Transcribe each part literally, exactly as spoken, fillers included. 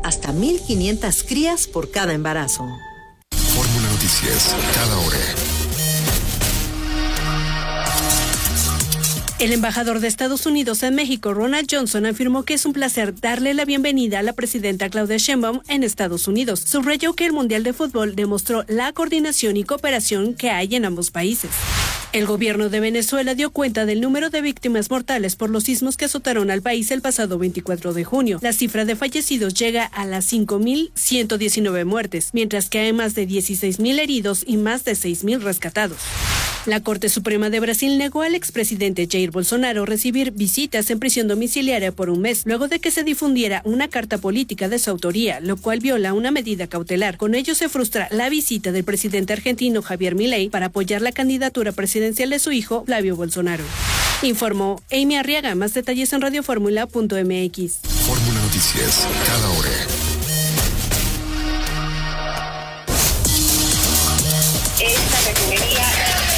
hasta mil quinientas crías por cada embarazo. Fórmula Noticias, cada hora. El embajador de Estados Unidos en México, Ronald Johnson, afirmó que es un placer darle la bienvenida a la presidenta Claudia Sheinbaum en Estados Unidos. Subrayó que el Mundial de Fútbol demostró la coordinación y cooperación que hay en ambos países. El gobierno de Venezuela dio cuenta del número de víctimas mortales por los sismos que azotaron al país el pasado veinticuatro de junio. La cifra de fallecidos llega a las cinco mil ciento diecinueve muertes, mientras que hay más de dieciséis mil heridos y más de seis mil rescatados. La Corte Suprema de Brasil negó al expresidente Jair Bolsonaro recibir visitas en prisión domiciliaria por un mes, luego de que se difundiera una carta política de su autoría, lo cual viola una medida cautelar. Con ello se frustra la visita del presidente argentino Javier Milei para apoyar la candidatura presidencial de su hijo, Flavio Bolsonaro. Informó Amy Arriaga. Más detalles en radioformula punto m x. Fórmula Noticias, cada hora. Esta refinería...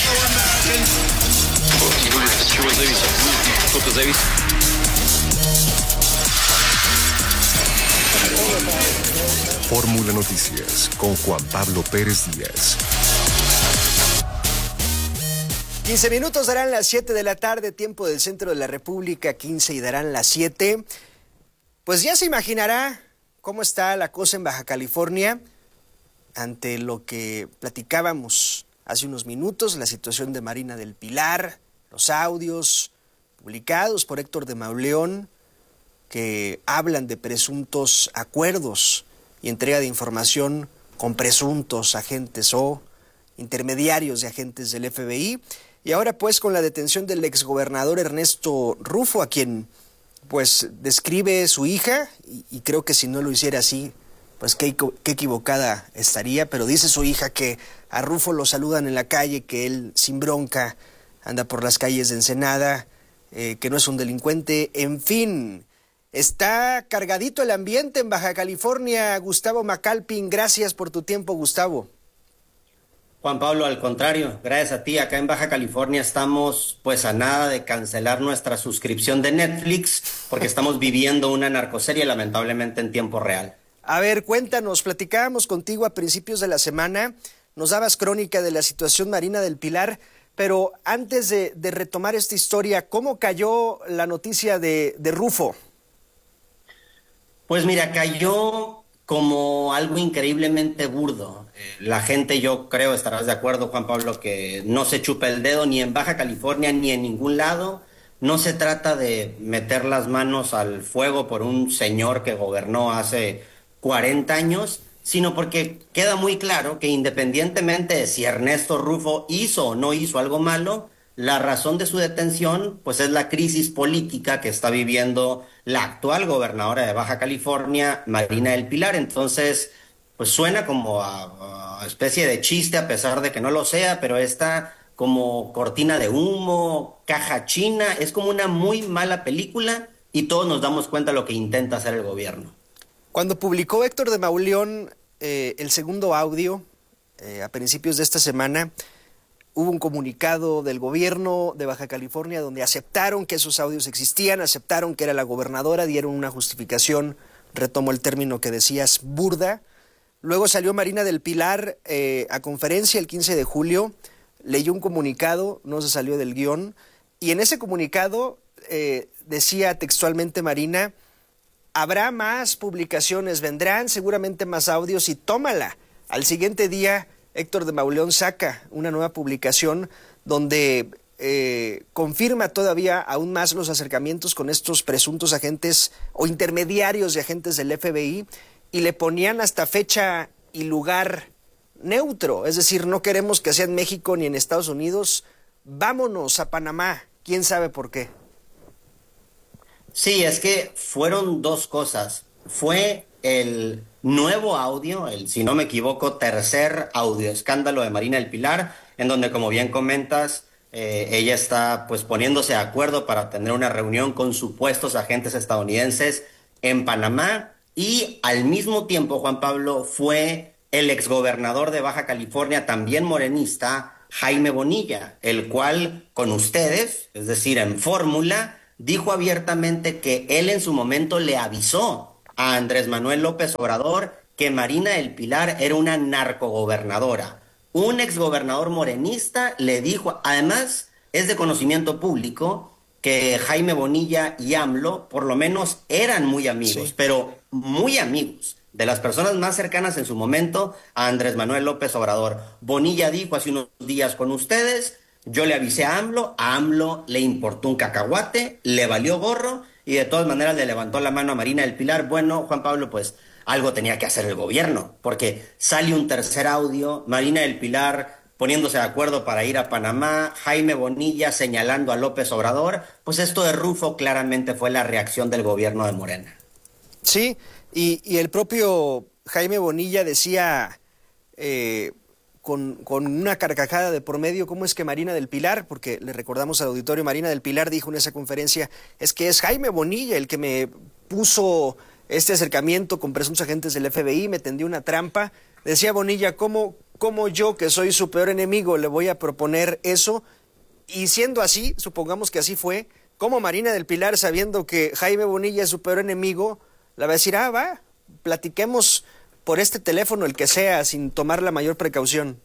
Fórmula Noticias con Juan Pablo Pérez Díaz. quince minutos darán las siete de la tarde, tiempo del centro de la República, quince y darán las siete. Pues ya se imaginará cómo está la cosa en Baja California ante lo que platicábamos hace unos minutos, la situación de Marina del Pilar, los audios publicados por Héctor de Mauleón que hablan de presuntos acuerdos y entrega de información con presuntos agentes o intermediarios de agentes del F B I. Y ahora pues con la detención del exgobernador Ernesto Rufo, a quien pues describe su hija, y, y creo que si no lo hiciera así, pues qué, qué equivocada estaría, pero dice su hija que a Rufo lo saludan en la calle, que él sin bronca anda por las calles de Ensenada, eh, que no es un delincuente, en fin. Está cargadito el ambiente en Baja California. Gustavo Macalpin, gracias por tu tiempo, Gustavo. Juan Pablo, al contrario, gracias a ti. Acá en Baja California estamos pues a nada de cancelar nuestra suscripción de Netflix porque estamos viviendo una narcoserie lamentablemente en tiempo real. A ver, cuéntanos, platicábamos contigo a principios de la semana, nos dabas crónica de la situación Marina del Pilar, pero antes de, de retomar esta historia, ¿cómo cayó la noticia de, de Rufo? Pues mira, cayó como algo increíblemente burdo. La gente, yo creo, estarás de acuerdo, Juan Pablo, que no se chupa el dedo ni en Baja California ni en ningún lado. No se trata de meter las manos al fuego por un señor que gobernó hace cuarenta años, sino porque queda muy claro que independientemente de si Ernesto Rufo hizo o no hizo algo malo, la razón de su detención pues es la crisis política que está viviendo la actual gobernadora de Baja California, Marina del Pilar. Entonces, pues suena como a, a especie de chiste a pesar de que no lo sea, pero esta como cortina de humo, caja china, es como una muy mala película y todos nos damos cuenta de lo que intenta hacer el gobierno. Cuando publicó Héctor de Mauleón eh, el segundo audio, eh, a principios de esta semana, hubo un comunicado del gobierno de Baja California donde aceptaron que esos audios existían, aceptaron que era la gobernadora, dieron una justificación, retomo el término que decías, burda. Luego salió Marina del Pilar eh, a conferencia el quince de julio, leyó un comunicado, no se salió del guión, y en ese comunicado eh, decía textualmente Marina: habrá más publicaciones, vendrán seguramente más audios y tómala. Al siguiente día, Héctor de Mauleón saca una nueva publicación donde eh, confirma todavía aún más los acercamientos con estos presuntos agentes o intermediarios de agentes del F B I y le ponían hasta fecha y lugar neutro. Es decir, no queremos que sea en México ni en Estados Unidos, vámonos a Panamá. ¿Quién sabe por qué? Sí, es que fueron dos cosas. Fue el nuevo audio, el, si no me equivoco, tercer audio escándalo de Marina del Pilar, en donde, como bien comentas, eh, ella está pues poniéndose de acuerdo para tener una reunión con supuestos agentes estadounidenses en Panamá, y al mismo tiempo, Juan Pablo, fue el exgobernador de Baja California, también morenista, Jaime Bonilla, el cual con ustedes, es decir, en Fórmula, dijo abiertamente que él en su momento le avisó a Andrés Manuel López Obrador que Marina del Pilar era una narcogobernadora. Un exgobernador morenista le dijo, además es de conocimiento público que Jaime Bonilla y AMLO por lo menos eran muy amigos, sí. pero muy amigos, de las personas más cercanas en su momento a Andrés Manuel López Obrador. Bonilla dijo hace unos días con ustedes, yo le avisé a AMLO, a AMLO le importó un cacahuate, le valió gorro y de todas maneras le levantó la mano a Marina del Pilar. Bueno, Juan Pablo, pues algo tenía que hacer el gobierno, porque sale un tercer audio, Marina del Pilar poniéndose de acuerdo para ir a Panamá, Jaime Bonilla señalando a López Obrador, pues esto de Rufo claramente fue la reacción del gobierno de Morena. Sí, y, y el propio Jaime Bonilla decía eh, con, con una carcajada de por medio cómo es que Marina del Pilar, porque le recordamos al auditorio, Marina del Pilar dijo en esa conferencia, es que es Jaime Bonilla el que me puso este acercamiento con presuntos agentes del F B I, me tendió una trampa. Decía Bonilla, ¿cómo, cómo yo, que soy su peor enemigo, le voy a proponer eso? Y siendo así, supongamos que así fue, ¿cómo Marina del Pilar, sabiendo que Jaime Bonilla es su peor enemigo, la va a decir, ah, va, platiquemos por este teléfono, el que sea, sin tomar la mayor precaución?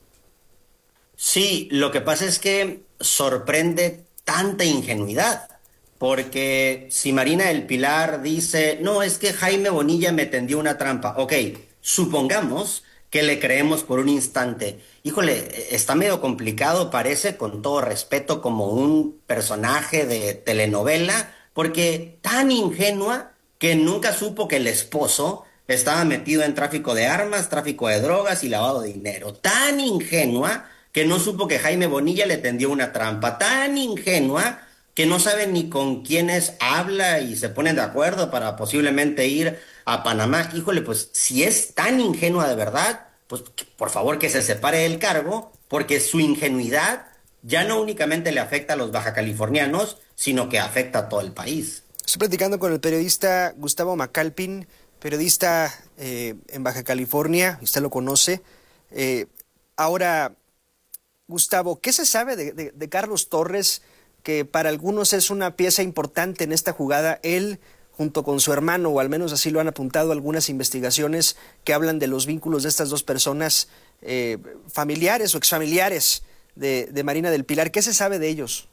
Sí, lo que pasa es que sorprende tanta ingenuidad. Porque si Marina del Pilar dice, no, es que Jaime Bonilla me tendió una trampa. Ok, supongamos que le creemos por un instante. Híjole, está medio complicado, parece, con todo respeto, como un personaje de telenovela, porque tan ingenua que nunca supo que el esposo estaba metido en tráfico de armas, tráfico de drogas y lavado de dinero. Tan ingenua que no supo que Jaime Bonilla le tendió una trampa. Tan ingenua que no saben ni con quiénes habla y se ponen de acuerdo para posiblemente ir a Panamá. Híjole, pues si es tan ingenua de verdad, pues por favor que se separe del cargo, porque su ingenuidad ya no únicamente le afecta a los bajacalifornianos, sino que afecta a todo el país. Estoy platicando con el periodista Gustavo Macalpin, periodista eh, en Baja California, usted lo conoce. Eh, ahora, Gustavo, ¿qué se sabe de, de, de Carlos Torres, que para algunos es una pieza importante en esta jugada? Él, junto con su hermano, o al menos así lo han apuntado algunas investigaciones que hablan de los vínculos de estas dos personas, eh, familiares o exfamiliares de, de Marina del Pilar. ¿Qué se sabe de ellos?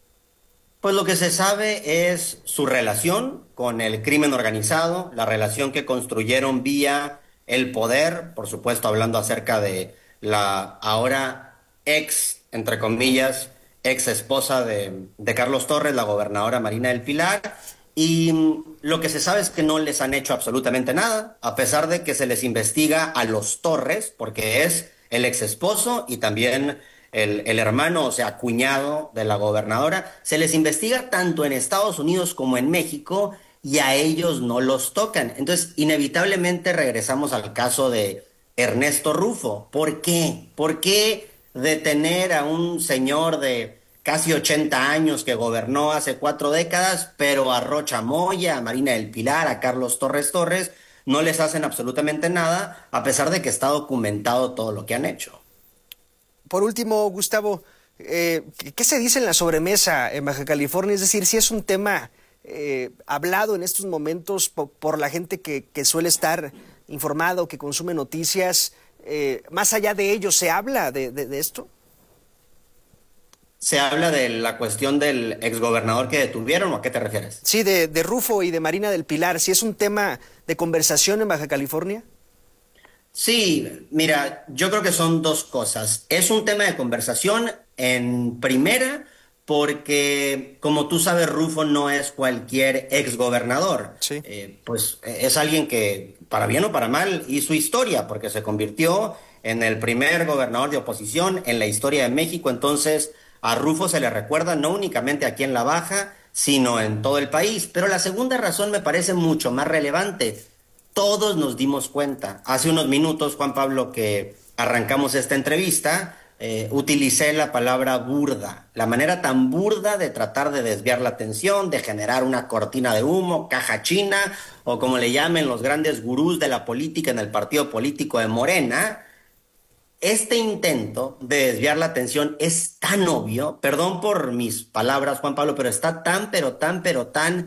Pues lo que se sabe es su relación con el crimen organizado, la relación que construyeron vía el poder, por supuesto hablando acerca de la ahora ex, entre comillas, ex esposa de, de Carlos Torres, la gobernadora Marina del Pilar, y lo que se sabe es que no les han hecho absolutamente nada, a pesar de que se les investiga a los Torres, porque es el ex esposo y también el, el hermano, o sea, cuñado de la gobernadora, se les investiga tanto en Estados Unidos como en México y a ellos no los tocan. Entonces, inevitablemente regresamos al caso de Ernesto Rufo. ¿Por qué? ¿Por qué detener a un señor de casi ochenta años que gobernó hace cuatro décadas, pero a Rocha Moya, a Marina del Pilar, a Carlos Torres Torres, no les hacen absolutamente nada, a pesar de que está documentado todo lo que han hecho? Por último, Gustavo, eh, ¿qué se dice en la sobremesa en Baja California? Es decir, si es un tema eh, hablado en estos momentos por, por la gente que, que suele estar informado, que consume noticias, eh, más allá de ello, ¿se habla de, de, de esto? ¿Se habla de la cuestión del exgobernador que detuvieron o a qué te refieres? Sí, de, de Rufo y de Marina del Pilar. ¿Si es un tema de conversación en Baja California? Sí, mira, yo creo que son dos cosas. Es un tema de conversación en primera, porque como tú sabes, Rufo no es cualquier exgobernador. Sí. Eh, pues es alguien que, para bien o para mal, hizo historia, porque se convirtió en el primer gobernador de oposición en la historia de México. Entonces, a Rufo se le recuerda no únicamente aquí en La Baja, sino en todo el país. Pero la segunda razón me parece mucho más relevante. Todos nos dimos cuenta, hace unos minutos, Juan Pablo, que arrancamos esta entrevista, eh, utilicé la palabra burda, la manera tan burda de tratar de desviar la atención, de generar una cortina de humo, caja china, o como le llamen los grandes gurús de la política en el partido político de Morena. Este intento de desviar la atención es tan obvio, perdón por mis palabras, Juan Pablo, pero está tan, pero tan, pero tan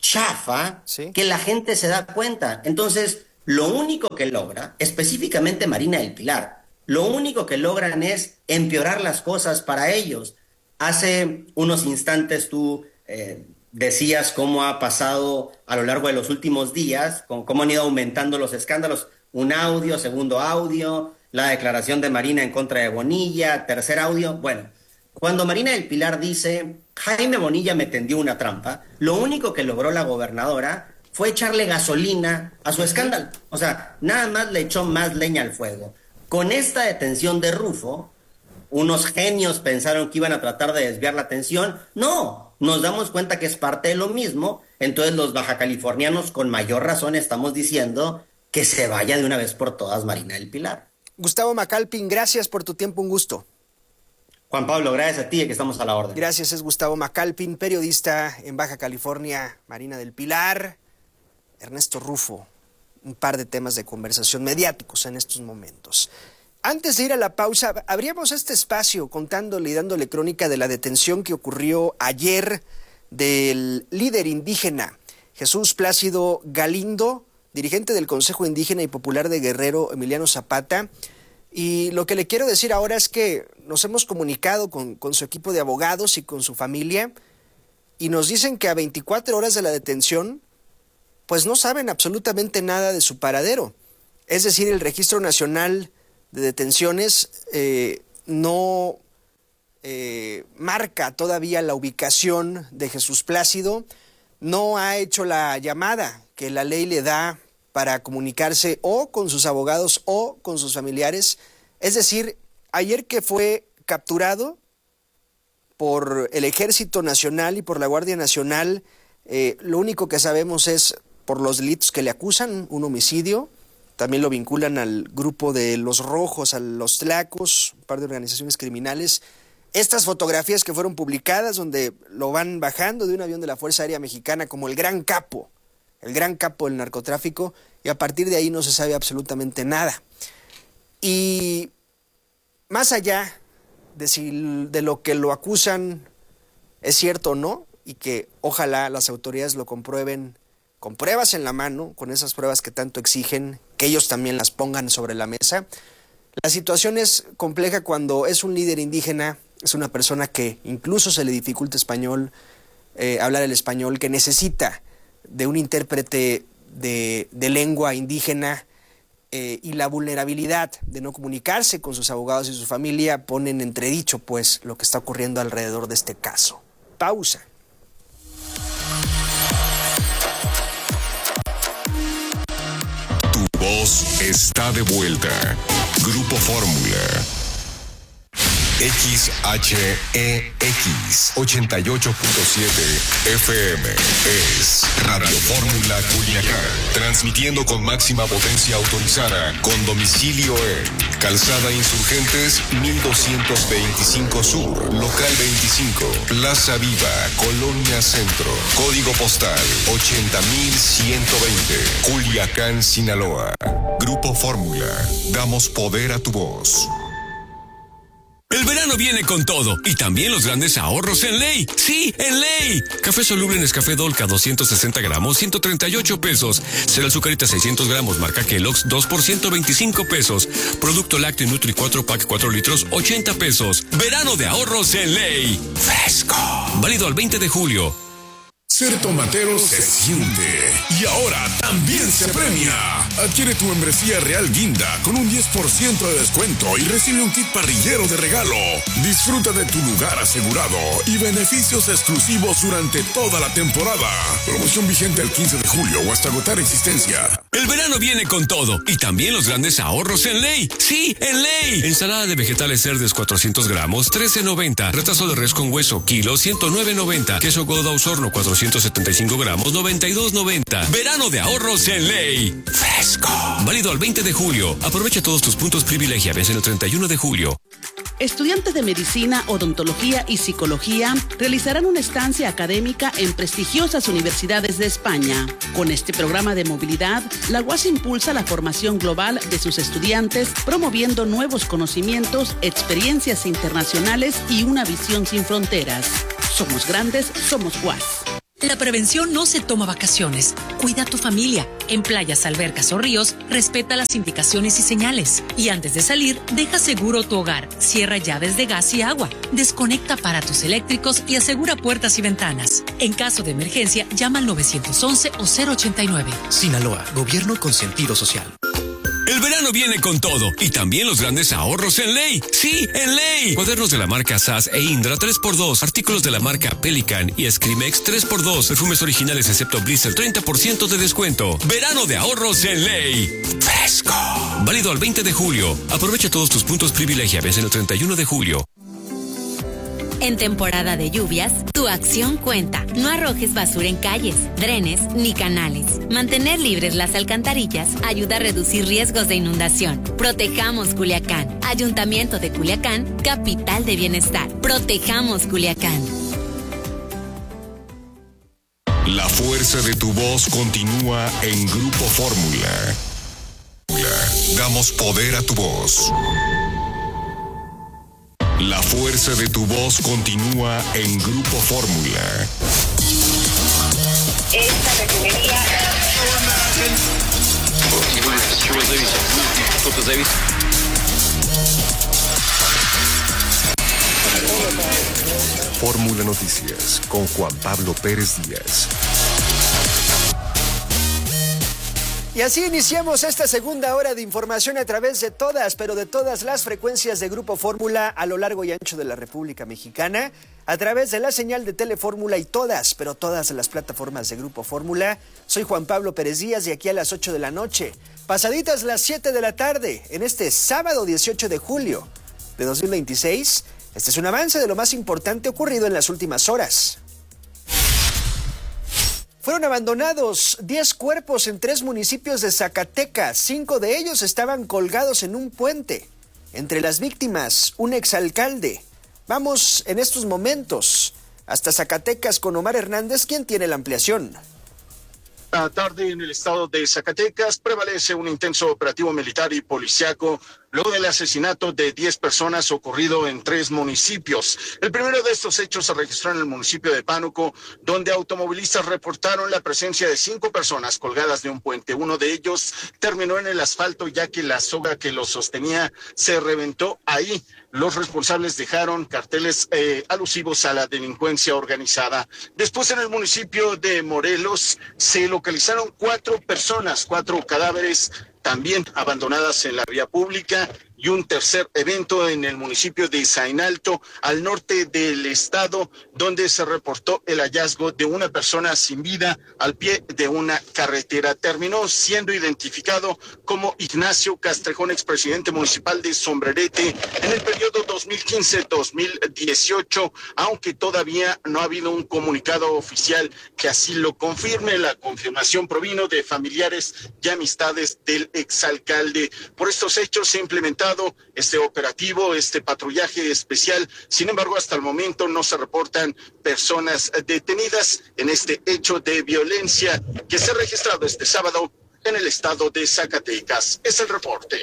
chafa ¿Sí? que la gente se da cuenta. Entonces, lo único que logra, específicamente Marina del Pilar, lo único que logran es empeorar las cosas para ellos. Hace unos instantes tú eh, decías cómo ha pasado a lo largo de los últimos días, con cómo han ido aumentando los escándalos. Un audio, segundo audio, la declaración de Marina en contra de Bonilla, tercer audio. Bueno, cuando Marina del Pilar dice, Jaime Bonilla me tendió una trampa, lo único que logró la gobernadora fue echarle gasolina a su escándalo. O sea, nada más le echó más leña al fuego. Con esta detención de Rufo, unos genios pensaron que iban a tratar de desviar la atención. No, nos damos cuenta que es parte de lo mismo. Entonces los bajacalifornianos con mayor razón estamos diciendo que se vaya de una vez por todas Marina del Pilar. Gustavo Macalpin, gracias por tu tiempo, un gusto. Juan Pablo, gracias a ti, que estamos a la orden. Gracias, es Gustavo Macalpin, periodista en Baja California, Marina del Pilar, Ernesto Rufo, un par de temas de conversación mediáticos en estos momentos. Antes de ir a la pausa, abríamos este espacio contándole y dándole crónica de la detención que ocurrió ayer del líder indígena Jesús Plácido Galindo, dirigente del Consejo Indígena y Popular de Guerrero, Emiliano Zapata. Y lo que le quiero decir ahora es que nos hemos comunicado con, con su equipo de abogados y con su familia y nos dicen que a veinticuatro horas de la detención pues no saben absolutamente nada de su paradero. Es decir, el Registro Nacional de Detenciones eh, no eh, marca todavía la ubicación de Jesús Plácido, no ha hecho la llamada que la ley le da para comunicarse o con sus abogados o con sus familiares. Es decir, ayer que fue capturado por el Ejército Nacional y por la Guardia Nacional, eh, lo único que sabemos es por los delitos que le acusan, un homicidio, también lo vinculan al grupo de los Rojos, a los Tlacos, un par de organizaciones criminales. Estas fotografías que fueron publicadas donde lo van bajando de un avión de la Fuerza Aérea Mexicana como el gran capo, el gran capo del narcotráfico, y a partir de ahí no se sabe absolutamente nada. Y más allá de si de lo que lo acusan es cierto o no, y que ojalá las autoridades lo comprueben con pruebas en la mano, con esas pruebas que tanto exigen, que ellos también las pongan sobre la mesa. La situación es compleja cuando es un líder indígena, es una persona que incluso se le dificulta español, eh, hablar el español, que necesita de un intérprete de, de lengua indígena, eh, y la vulnerabilidad de no comunicarse con sus abogados y su familia ponen en entredicho pues lo que está ocurriendo alrededor de este caso. Pausa. Tu voz está de vuelta. Grupo Fórmula. X H E X ochenta y ocho punto siete F M es Radio Fórmula Culiacán, transmitiendo con máxima potencia autorizada, con domicilio en Calzada Insurgentes mil doscientos veinticinco Sur, Local veinticinco, Plaza Viva, Colonia Centro, Código Postal ochenta mil ciento veinte, Culiacán, Sinaloa. Grupo Fórmula, damos poder a tu voz. El verano viene con todo y también los grandes ahorros en Ley. ¡Sí, en Ley! Café soluble Nescafé Dolca doscientos sesenta gramos, ciento treinta y ocho pesos. Cereal Zucarita seiscientos gramos, marca Kellogg's, dos por ciento veinticinco pesos. Producto lácteo Nutri cuatro pack cuatro litros, ochenta pesos. Verano de ahorros en Ley. ¡Fresco! Válido al veinte de julio. Ser tomatero se siente y ahora también se premia. Adquiere tu membresía Real Guinda con un diez por ciento de descuento y recibe un kit parrillero de regalo. Disfruta de tu lugar asegurado y beneficios exclusivos durante toda la temporada. Promoción vigente el quince de julio o hasta agotar existencia. El verano viene con todo y también los grandes ahorros en Ley. ¡Sí, en Ley! Ensalada de vegetales verdes cuatrocientos gramos, trece noventa. Retazo de res con hueso, kilo, ciento nueve noventa. Queso Gouda Osorno, cuatrocientos setenta y cinco gramos, noventa y dos noventa. Verano de ahorros en Ley. ¡Fresco! Válido al veinte de julio. Aprovecha todos tus puntos privilegia. Vence el treinta y uno de julio. Estudiantes de medicina, odontología y psicología realizarán una estancia académica en prestigiosas universidades de España. Con este programa de movilidad, la U A S impulsa la formación global de sus estudiantes, promoviendo nuevos conocimientos, experiencias internacionales y una visión sin fronteras. Somos grandes, somos U A S. La prevención no se toma vacaciones. Cuida a tu familia. En playas, albercas o ríos, respeta las indicaciones y señales. Y antes de salir, deja seguro tu hogar. Cierra llaves de gas y agua. Desconecta aparatos eléctricos y asegura puertas y ventanas. En caso de emergencia, llama al nueve once o cero ochenta y nueve. Sinaloa, gobierno con sentido social. El verano viene con todo y también los grandes ahorros en Ley. Sí, en Ley. Cuadernos de la marca S A S e Indra tres por dos. Artículos de la marca Pelican y Scrimex tres por dos. Perfumes originales excepto Blizzard treinta por ciento de descuento. Verano de ahorros en Ley. Fresco. Válido al veinte de julio. Aprovecha todos tus puntos privilegiables en el treinta y uno de julio. En temporada de lluvias, tu acción cuenta. No arrojes basura en calles, drenes ni canales. Mantener libres las alcantarillas ayuda a reducir riesgos de inundación. Protejamos Culiacán. Ayuntamiento de Culiacán, capital de bienestar. Protejamos Culiacán. La fuerza de tu voz continúa en Grupo Fórmula. Damos poder a tu voz. La fuerza de tu voz continúa en Grupo Fórmula. Esta refinería... Fórmula Noticias con Juan Pablo Pérez Díaz. Y así iniciamos esta segunda hora de información a través de todas, pero de todas las frecuencias de Grupo Fórmula a lo largo y ancho de la República Mexicana, a través de la señal de Telefórmula y todas, pero todas las plataformas de Grupo Fórmula. Soy Juan Pablo Pérez Díaz y aquí a las ocho de la noche, pasaditas las siete de la tarde, en este sábado dieciocho de julio de dos mil veintiséis, este es un avance de lo más importante ocurrido en las últimas horas. Fueron abandonados diez cuerpos en tres municipios de Zacatecas. Cinco de ellos estaban colgados en un puente. Entre las víctimas, un exalcalde. Vamos en estos momentos hasta Zacatecas con Omar Hernández, quien tiene la ampliación. La tarde en el estado de Zacatecas prevalece un intenso operativo militar y policiaco luego del asesinato de diez personas ocurrido en tres municipios. El primero de estos hechos se registró en el municipio de Pánuco, donde automovilistas reportaron la presencia de cinco personas colgadas de un puente. Uno de ellos terminó en el asfalto ya que la soga que lo sostenía se reventó ahí. Los responsables dejaron carteles eh, alusivos a la delincuencia organizada. Después, en el municipio de Morelos, se localizaron cuatro personas, cuatro cadáveres también abandonadas en la vía pública, y un tercer evento en el municipio de Zainalto, al norte del estado, donde se reportó el hallazgo de una persona sin vida al pie de una carretera. Terminó siendo identificado como Ignacio Castrejón, expresidente municipal de Sombrerete, en el periodo dos mil quince a dos mil dieciocho, aunque todavía no ha habido un comunicado oficial que así lo confirme. La confirmación provino de familiares y amistades del exalcalde. Por estos hechos se ha implementado este operativo, este patrullaje especial. Sin embargo, hasta el momento no se reportan personas detenidas en este hecho de violencia que se ha registrado este sábado en el estado de Zacatecas. Es el reporte.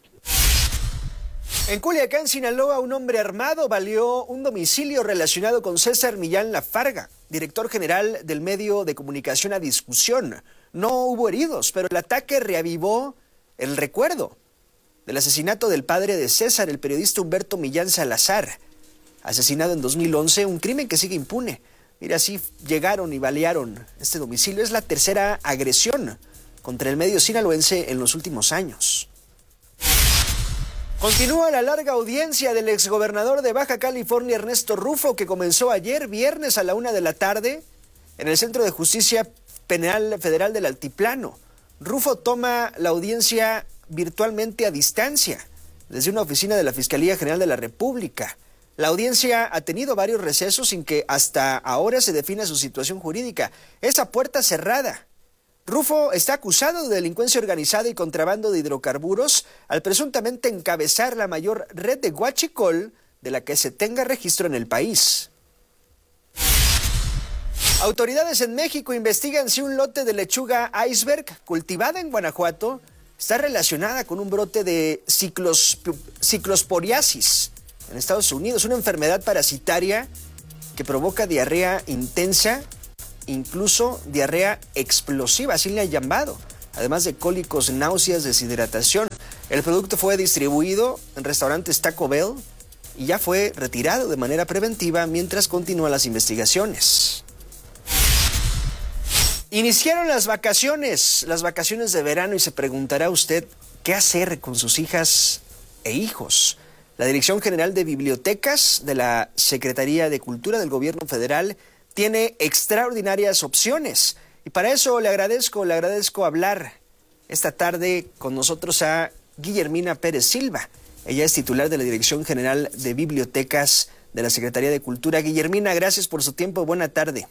En Culiacán, Sinaloa, un hombre armado baleó un domicilio relacionado con César Millán Lafarga, director general del medio de comunicación A Discusión. No hubo heridos, pero el ataque reavivó el recuerdo del asesinato del padre de César, el periodista Humberto Millán Salazar, asesinado en dos mil once, un crimen que sigue impune. Mira, así llegaron y balearon este domicilio. Es la tercera agresión contra el medio sinaloense en los últimos años. Continúa la larga audiencia del exgobernador de Baja California, Ernesto Rufo, que comenzó ayer viernes a la una de la tarde en el Centro de Justicia Penal Federal del Altiplano. Rufo toma la audiencia virtualmente a distancia, desde una oficina de la Fiscalía General de la República. La audiencia ha tenido varios recesos sin que hasta ahora se defina su situación jurídica. Es a puerta cerrada. Rufo está acusado de delincuencia organizada y contrabando de hidrocarburos al presuntamente encabezar la mayor red de huachicol de la que se tenga registro en el país. Autoridades en México investigan si un lote de lechuga iceberg cultivada en Guanajuato está relacionada con un brote de ciclos, ciclosporiasis en Estados Unidos, una enfermedad parasitaria que provoca diarrea intensa incluso diarrea explosiva, así le han llamado, además de cólicos, náuseas, deshidratación. El producto fue distribuido en restaurantes Taco Bell y ya fue retirado de manera preventiva mientras continúan las investigaciones. Iniciaron las vacaciones, las vacaciones de verano, y se preguntará usted qué hacer con sus hijas e hijos. La Dirección General de Bibliotecas de la Secretaría de Cultura del Gobierno Federal tiene extraordinarias opciones. Y para eso le agradezco, le agradezco hablar esta tarde con nosotros a Guillermina Pérez Silva. Ella es titular de la Dirección General de Bibliotecas de la Secretaría de Cultura. Guillermina, gracias por su tiempo. Buena tarde.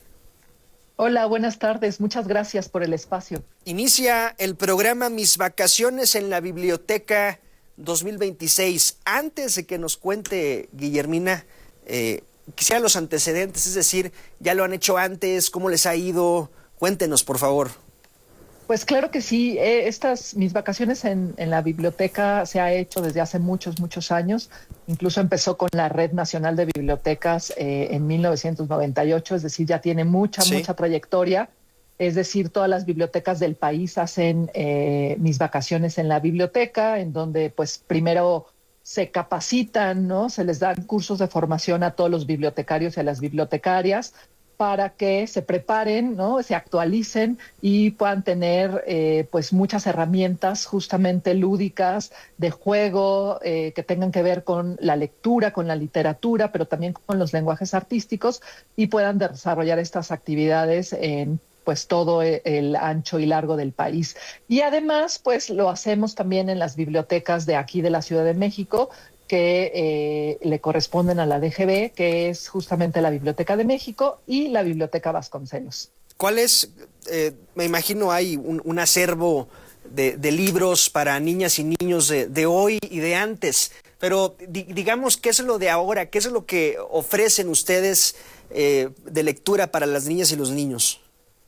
Hola, buenas tardes. Muchas gracias por el espacio. Inicia el programa Mis Vacaciones en la Biblioteca dos mil veintiséis. Antes de que nos cuente, Guillermina, eh, quisiera los antecedentes, es decir, ¿ya lo han hecho antes? ¿Cómo les ha ido? Cuéntenos, por favor. Pues claro que sí. Eh, estas Mis Vacaciones en, en la biblioteca se ha hecho desde hace muchos, muchos años. Incluso empezó con la Red Nacional de Bibliotecas eh, en mil novecientos noventa y ocho, es decir, ya tiene mucha, sí. mucha trayectoria. Es decir, todas las bibliotecas del país hacen eh, Mis Vacaciones en la biblioteca, en donde pues primero se capacitan, ¿no? Se les dan cursos de formación a todos los bibliotecarios y a las bibliotecarias para que se preparen, ¿no? Se actualicen y puedan tener eh, pues muchas herramientas justamente lúdicas, de juego, eh, que tengan que ver con la lectura, con la literatura, pero también con los lenguajes artísticos, y puedan desarrollar estas actividades en pues todo el ancho y largo del país. Y además, pues lo hacemos también en las bibliotecas de aquí de la Ciudad de México, que eh, le corresponden a la D G B, que es justamente la Biblioteca de México y la Biblioteca Vasconcelos. ¿Cuál es? Eh, me imagino hay un, un acervo de, de libros para niñas y niños de, de hoy y de antes, pero di, digamos, ¿qué es lo de ahora? ¿Qué es lo que ofrecen ustedes eh, de lectura para las niñas y los niños?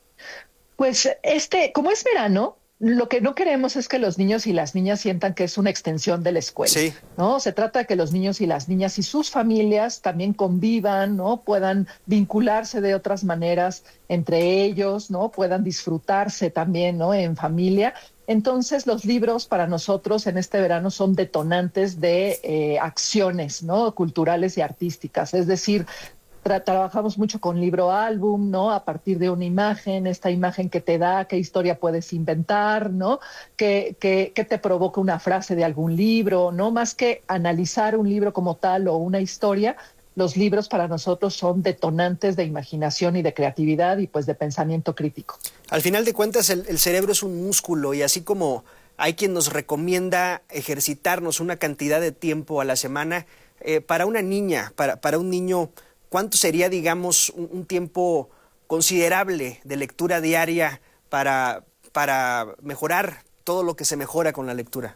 Pues este, como es verano, lo que no queremos es que los niños y las niñas sientan que es una extensión de la escuela, sí. ¿no? Se trata de que los niños y las niñas y sus familias también convivan, ¿no? Puedan vincularse de otras maneras entre ellos, ¿no? Puedan disfrutarse también, ¿no? En familia. Entonces, los libros para nosotros en este verano son detonantes de eh, acciones, ¿no? Culturales y artísticas. Es decir, Tra- trabajamos mucho con libro álbum, ¿no? A partir de una imagen, esta imagen que te da, qué historia puedes inventar, ¿no? Que, que, que te provoca una frase de algún libro, ¿no? Más que analizar un libro como tal o una historia, los libros para nosotros son detonantes de imaginación y de creatividad y pues de pensamiento crítico. Al final de cuentas, el, el cerebro es un músculo, y así como hay quien nos recomienda ejercitarnos una cantidad de tiempo a la semana, eh, para una niña, para, para un niño, ¿cuánto sería, digamos, un, un tiempo considerable de lectura diaria para, para mejorar todo lo que se mejora con la lectura?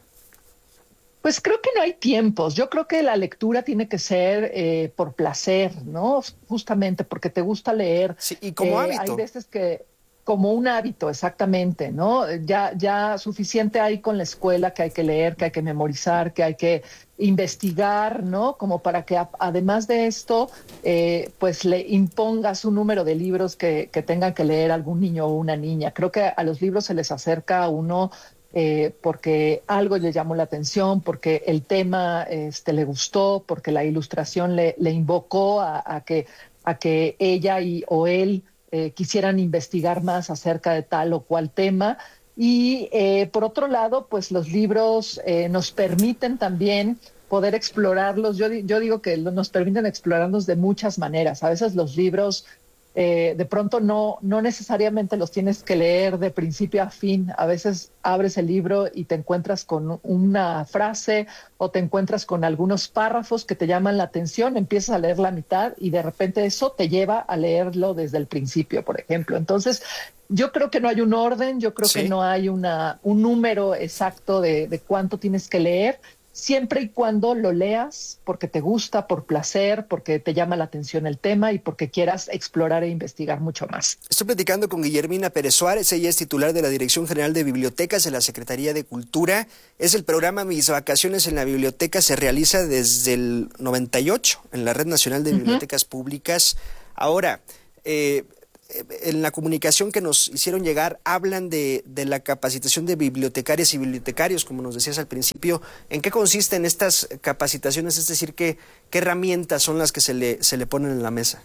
Pues creo que no hay tiempos. Yo creo que la lectura tiene que ser eh, por placer, ¿no? Justamente porque te gusta leer. Sí, y como eh, hábito. Hay veces que como un hábito, exactamente, ¿no? Ya, ya suficiente hay con la escuela que hay que leer, que hay que memorizar, que hay que investigar, ¿no? Como para que a, además de esto, eh, pues le impongas un número de libros que, que tengan que leer algún niño o una niña. Creo que a los libros se les acerca a uno eh, porque algo le llamó la atención, porque el tema este, le gustó, porque la ilustración le, le invocó a, a, que, a que ella y, o él Eh, quisieran investigar más acerca de tal o cual tema. Y eh, por otro lado, pues los libros eh, nos permiten también poder explorarlos. Yo, yo digo que nos permiten explorarlos de muchas maneras. A veces los libros eh, de pronto no, no necesariamente los tienes que leer de principio a fin. A veces abres el libro y te encuentras con una frase o te encuentras con algunos párrafos que te llaman la atención, empiezas a leer la mitad y de repente eso te lleva a leerlo desde el principio, por ejemplo. Entonces, yo creo que no hay un orden, yo creo sí. que no hay una, un número exacto de, de cuánto tienes que leer, siempre y cuando lo leas porque te gusta, por placer, porque te llama la atención el tema y porque quieras explorar e investigar mucho más. Estoy platicando con Guillermina Pérez Suárez. Ella es titular de la Dirección General de Bibliotecas de la Secretaría de Cultura. Es el programa Mis Vacaciones en la Biblioteca, se realiza desde el noventa y ocho en la Red Nacional de Bibliotecas uh-huh. Públicas. Ahora, eh, en la comunicación que nos hicieron llegar, hablan de, de la capacitación de bibliotecarias y bibliotecarios, como nos decías al principio. ¿En qué consisten estas capacitaciones? Es decir, ¿qué, qué herramientas son las que se le, se le ponen en la mesa?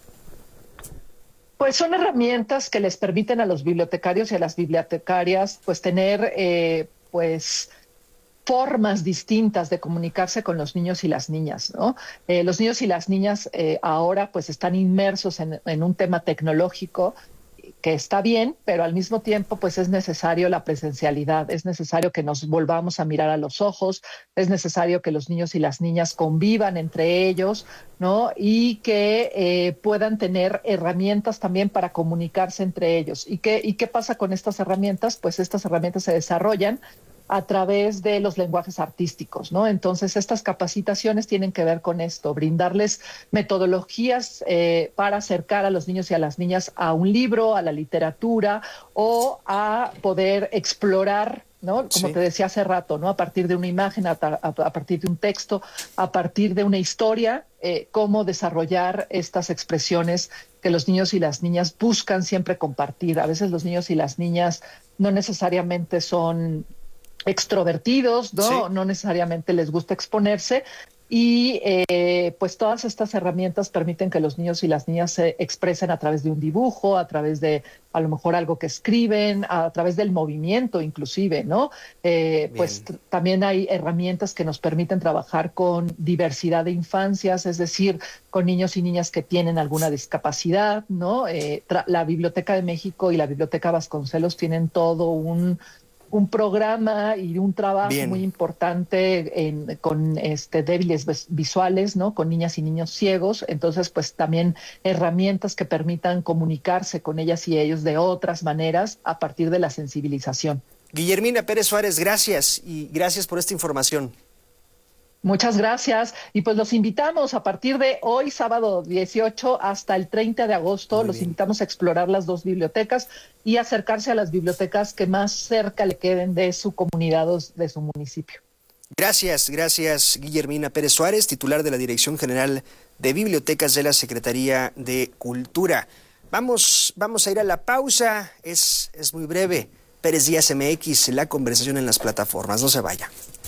Pues son herramientas que les permiten a los bibliotecarios y a las bibliotecarias pues tener eh, pues formas distintas de comunicarse con los niños y las niñas, ¿no? Eh, los niños y las niñas eh, ahora pues están inmersos en, en un tema tecnológico que está bien, pero al mismo tiempo pues es necesario la presencialidad, es necesario que nos volvamos a mirar a los ojos, es necesario que los niños y las niñas convivan entre ellos, ¿no? Y que eh, puedan tener herramientas también para comunicarse entre ellos. ¿Y qué, y qué pasa con estas herramientas? Pues estas herramientas se desarrollan a través de los lenguajes artísticos, ¿no? Entonces, estas capacitaciones tienen que ver con esto, brindarles metodologías eh, para acercar a los niños y a las niñas a un libro, a la literatura o a poder explorar, ¿no? Como sí. te decía hace rato, ¿no? A partir de una imagen, a, a, a partir de un texto, a partir de una historia, eh, cómo desarrollar estas expresiones que los niños y las niñas buscan siempre compartir. A veces los niños y las niñas no necesariamente son extrovertidos, ¿no? Sí. No necesariamente les gusta exponerse y eh, pues todas estas herramientas permiten que los niños y las niñas se expresen a través de un dibujo, a través de a lo mejor algo que escriben, a través del movimiento inclusive, ¿no? Eh, pues t- también hay herramientas que nos permiten trabajar con diversidad de infancias, es decir, con niños y niñas que tienen alguna discapacidad, ¿no? Eh, tra- la Biblioteca de México y la Biblioteca Vasconcelos tienen todo un un programa y un trabajo Bien. muy importante en, con este, débiles visuales, ¿no? Con niñas y niños ciegos. Entonces, pues también herramientas que permitan comunicarse con ellas y ellos de otras maneras a partir de la sensibilización. Guillermina Pérez Suárez, gracias y gracias por esta información. Muchas gracias. Y pues los invitamos a partir de hoy, sábado dieciocho, hasta el treinta de agosto. Muy los bien. Invitamos a explorar las dos bibliotecas y acercarse a las bibliotecas que más cerca le queden de su comunidad o de su municipio. Gracias, gracias Guillermina Pérez Suárez, titular de la Dirección General de Bibliotecas de la Secretaría de Cultura. Vamos, vamos a ir a la pausa, es, es muy breve. Pérez Díaz M X, la conversación en las plataformas, no se vaya.